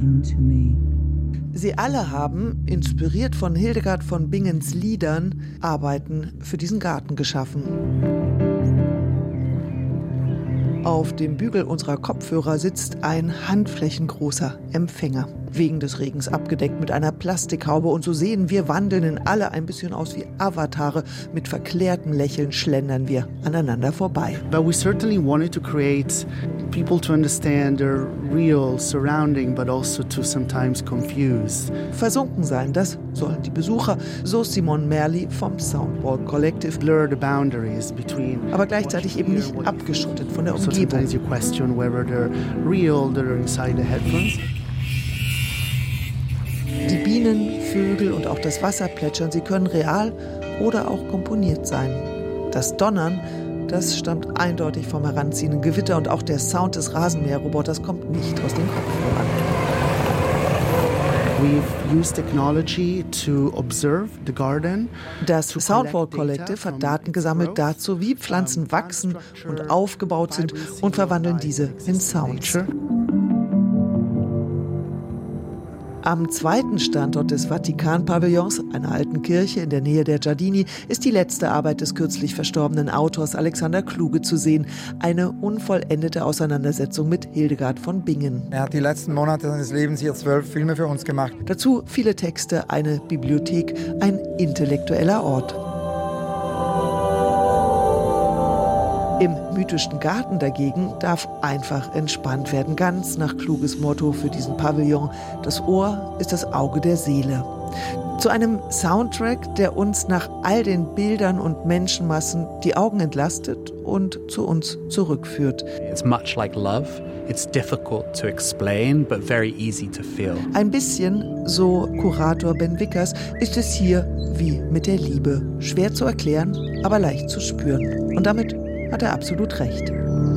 into me. Sie alle haben, inspiriert von Hildegard von Bingens Liedern, Arbeiten für diesen Garten geschaffen. Auf dem Bügel unserer Kopfhörer sitzt ein handflächengroßer Empfänger. Wegen des Regens abgedeckt mit einer Plastikhaube. Und so sehen wir Wandelnden alle ein bisschen aus wie Avatare. Mit verklärtem Lächeln schlendern wir aneinander vorbei. But we certainly wanted to create people to understand their real surrounding, but also to sometimes confuse. Versunken sein, das sollen die Besucher, so Simon Merli vom Soundwall Collective. Blur the boundaries between. Aber gleichzeitig eben nicht abgeschottet von der So Umgebung. sometimes you question whether they're real, they're inside the headphones. Die Bienen, Vögel und auch das Wasserplätschern, sie können real oder auch komponiert sein. Das Donnern, das stammt eindeutig vom heranziehenden Gewitter und auch der Sound des Rasenmäherroboters kommt nicht aus den Kopfhörern. We've used technology to observe the garden. Das Soundwall Collective hat Daten gesammelt dazu, wie Pflanzen wachsen und aufgebaut sind und verwandeln diese in Sounds. Am zweiten Standort des Vatikan-Pavillons, einer alten Kirche in der Nähe der Giardini, ist die letzte Arbeit des kürzlich verstorbenen Autors Alexander Kluge zu sehen. Eine unvollendete Auseinandersetzung mit Hildegard von Bingen. Er hat die letzten Monate seines Lebens hier 12 Filme für uns gemacht. Dazu viele Texte, eine Bibliothek, ein intellektueller Ort. Im mythischen Garten dagegen darf einfach entspannt werden, ganz nach Kluges Motto für diesen Pavillon. Das Ohr ist das Auge der Seele. Zu einem Soundtrack, der uns nach all den Bildern und Menschenmassen die Augen entlastet und zu uns zurückführt. It's much like love. It's difficult to explain, but very easy to feel. Ein bisschen, so Kurator Ben Wickers, ist es hier wie mit der Liebe. Schwer zu erklären, aber leicht zu spüren. Und damit hat er absolut recht.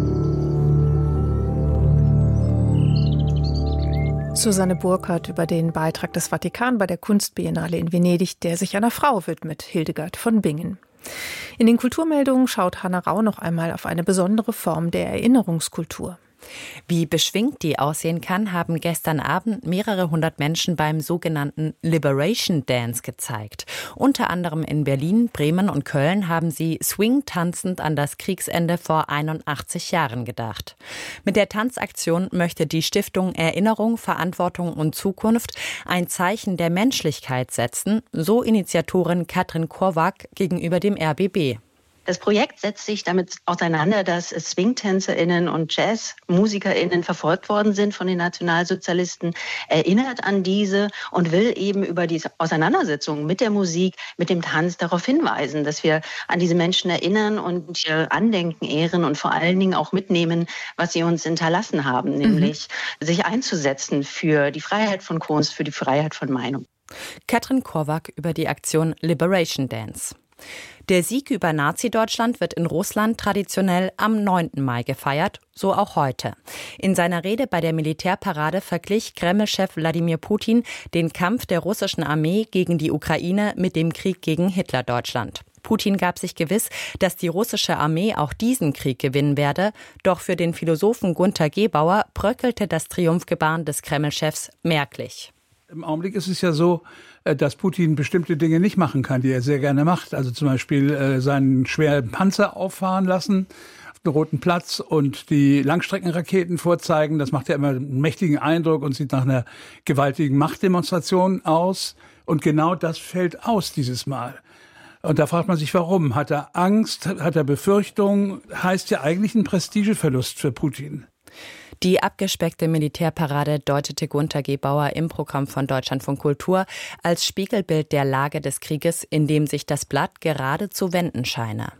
Susanne Burkhardt über den Beitrag des Vatikan bei der Kunstbiennale in Venedig, der sich einer Frau widmet, Hildegard von Bingen. In den Kulturmeldungen schaut Hanna Rau noch einmal auf eine besondere Form der Erinnerungskultur. Wie beschwingt die aussehen kann, haben gestern Abend mehrere hundert Menschen beim sogenannten Liberation Dance gezeigt. Unter anderem in Berlin, Bremen und Köln haben sie swing-tanzend an das Kriegsende vor 81 Jahren gedacht. Mit der Tanzaktion möchte die Stiftung Erinnerung, Verantwortung und Zukunft ein Zeichen der Menschlichkeit setzen, so Initiatorin Katrin Korwak gegenüber dem RBB. Das Projekt setzt sich damit auseinander, dass SwingtänzerInnen und JazzmusikerInnen verfolgt worden sind von den Nationalsozialisten, erinnert an diese und will eben über die Auseinandersetzung mit der Musik, mit dem Tanz darauf hinweisen, dass wir an diese Menschen erinnern und andenken, ehren und vor allen Dingen auch mitnehmen, was sie uns hinterlassen haben, nämlich sich einzusetzen für die Freiheit von Kunst, für die Freiheit von Meinung. Katrin Korwak über die Aktion Liberation Dance. Der Sieg über Nazi-Deutschland wird in Russland traditionell am 9. Mai gefeiert, so auch heute. In seiner Rede bei der Militärparade verglich Kreml-Chef Wladimir Putin den Kampf der russischen Armee gegen die Ukraine mit dem Krieg gegen Hitler-Deutschland. Putin gab sich gewiss, dass die russische Armee auch diesen Krieg gewinnen werde. Doch für den Philosophen Gunter Gebauer bröckelte das Triumphgebaren des Kreml-Chefs merklich. Im Augenblick ist es ja so, dass Putin bestimmte Dinge nicht machen kann, die er sehr gerne macht. Also zum Beispiel seinen schweren Panzer auffahren lassen auf dem Roten Platz und die Langstreckenraketen vorzeigen. Das macht ja immer einen mächtigen Eindruck und sieht nach einer gewaltigen Machtdemonstration aus. Und genau das fällt aus dieses Mal. Und da fragt man sich, warum? Hat er Angst? Hat er Befürchtungen? Heißt ja eigentlich ein Prestigeverlust für Putin. Die abgespeckte Militärparade deutete Gunter Gebauer im Programm von Deutschlandfunk Kultur als Spiegelbild der Lage des Krieges, in dem sich das Blatt gerade zu wenden scheine.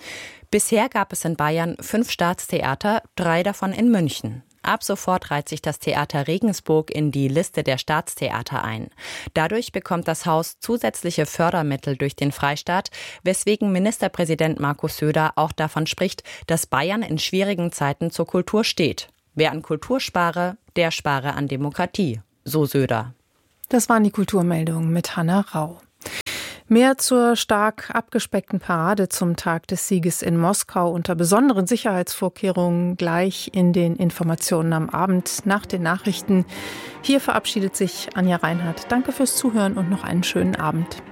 Bisher gab es in Bayern 5 Staatstheater, 3 davon in München. Ab sofort reiht sich das Theater Regensburg in die Liste der Staatstheater ein. Dadurch bekommt das Haus zusätzliche Fördermittel durch den Freistaat, weswegen Ministerpräsident Markus Söder auch davon spricht, dass Bayern in schwierigen Zeiten zur Kultur steht. Wer an Kultur spare, der spare an Demokratie, so Söder. Das waren die Kulturmeldungen mit Hanna Rau. Mehr zur stark abgespeckten Parade zum Tag des Sieges in Moskau unter besonderen Sicherheitsvorkehrungen gleich in den Informationen am Abend nach den Nachrichten. Hier verabschiedet sich Anja Reinhardt. Danke fürs Zuhören und noch einen schönen Abend.